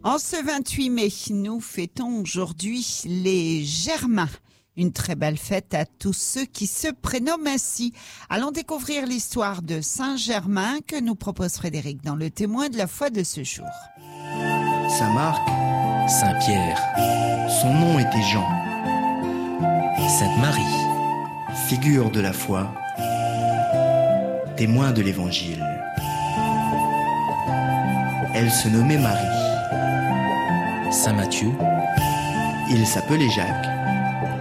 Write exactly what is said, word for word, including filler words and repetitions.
En ce vingt-huit mai, nous fêtons aujourd'hui les Germains. Une très belle fête à tous ceux qui se prénomment ainsi. Allons découvrir l'histoire de Saint-Germain que nous propose Frédéric dans le témoin de la foi de ce jour. Saint-Marc, Saint-Pierre, son nom était Jean, Sainte-Marie, figure de la foi, témoin de l'Évangile. Elle se nommait Marie. Saint-Matthieu, Il s'appelait Jacques.